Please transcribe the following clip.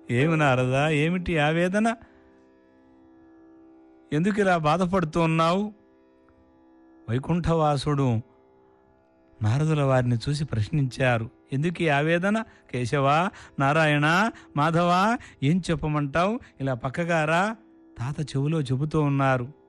ఏమి నారదా, ఏమిటి ఆవేదన? ఎందుకు ఇలా బాధపడుతూ ఉన్నావు? వైకుంఠవాసుడు నారదుల వారిని చూసి ప్రశ్నించారు. ఎందుకు ఈ ఆవేదన? కేశవ, నారాయణ, మాధవ, ఏం చెప్పమంటావు? ఇలా పక్కగారా తాత చెవులో చెబుతూ ఉన్నారు.